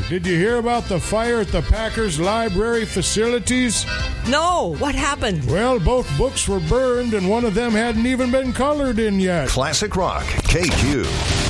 did you hear about the fire at the Packers library facilities? No, what happened? Well, both books were burned and one of them hadn't even been colored in yet. Classic Rock, KQ.